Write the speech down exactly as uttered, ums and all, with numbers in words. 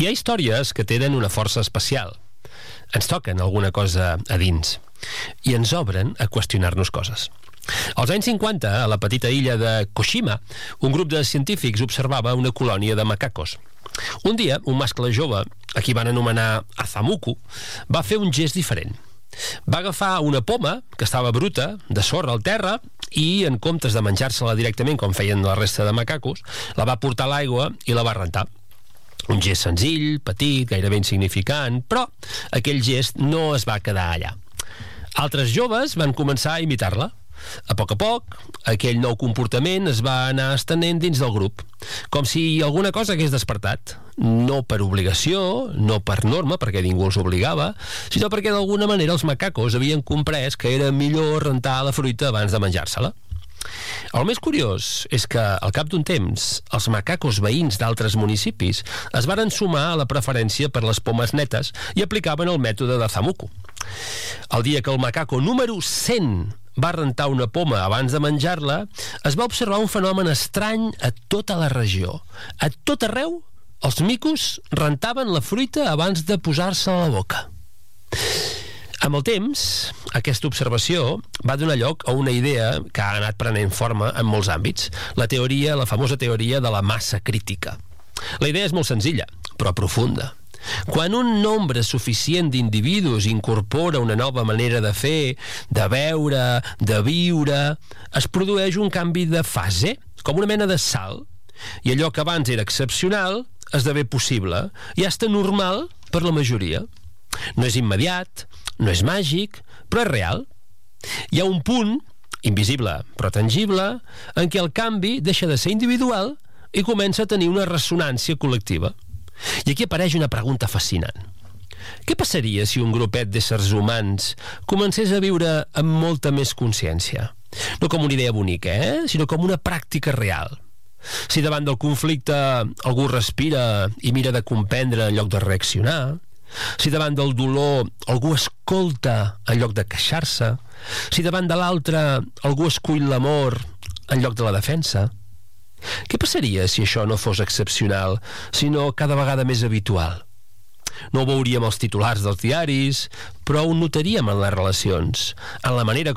Hi ha històries que tenen una força especial. Ens toquen alguna cosa a dins i ens obren a qüestionar-nos coses. Als anys cinquanta, a la petita illa de Koshima, un grup de científics observava una colònia de macacos. Un dia, un mascle jove, a qui van anomenar Azamuku, va fer un gest diferent. Va agafar una poma, que estava bruta, de sorra al terra, i en comptes de menjar-se-la directament, com feien la resta de macacos, la va portar a l'aigua i la va rentar. Un gest senzill, petit, gairebé insignificant, però aquell gest no es va quedar allà. Altres joves van començar a imitar-la. A poc a poc, aquell nou comportament es va anar estenent dins del grup, com si alguna cosa hagués despertat, no per obligació, no per norma, perquè ningú els obligava, sinó perquè d'alguna manera els macacos havien comprès que era millor rentar la fruita abans de menjar-se-la. El més curiós és que, al cap d'un temps, els macacos veïns d'altres municipis es varen sumar a la preferència per les pomes netes i aplicaven el mètode de Azamuku. El dia que el macaco número cent va rentar una poma abans de menjar-la, es va observar un fenomen estrany a tota la regió. A tot arreu, els micos rentaven la fruita abans de posar-se a la boca. Amb el temps, aquesta observació va donar lloc a una idea que ha anat prenent forma en molts àmbits, la teoria, la famosa teoria de la massa crítica. La idea és molt senzilla, però profunda. Quan un nombre suficient d'individus incorpora una nova manera de fer, de veure, de viure, es produeix un canvi de fase, com una mena de salt, i allò que abans era excepcional esdevé possible i està normal per la majoria. No és immediat, no és màgic, però és real. Hi ha un punt, invisible però tangible, en què el canvi deixa de ser individual i comença a tenir una ressonància col·lectiva. I aquí apareix una pregunta fascinant. Què passaria si un grupet d'éssers humans comencés a viure amb molta més consciència? No com una idea bonica, eh? sinó com una pràctica real. Si davant del conflicte algú respira i mira de comprendre en lloc de reaccionar, si davant del dolor algú escolta en lloc de queixar-se, si davant de l'altre algú escull l'amor en lloc de la defensa, què passaria si això no fos excepcional, sinó cada vegada més habitual? No ho veuríem als titulars dels diaris, però ho notaríem en les relacions, en la manera